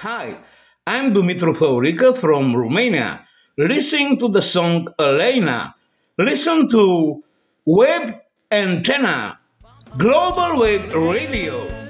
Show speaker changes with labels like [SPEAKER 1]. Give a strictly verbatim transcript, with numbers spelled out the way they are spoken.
[SPEAKER 1] Hi, I'm Dumitru Faurica from Romania. Listen to the song Elena. Listen to Web Antenna, Global Web Radio.